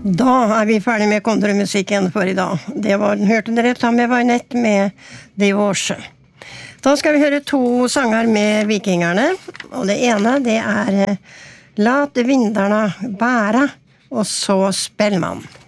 Da vi ferdig med countrymusikken for i dag. Hørte dere ta med Vagnett med Divorce. Da skal vi høre 2 sanger med Vikingerne, og det ene det Lat vindarna bæra, og så Spellmann.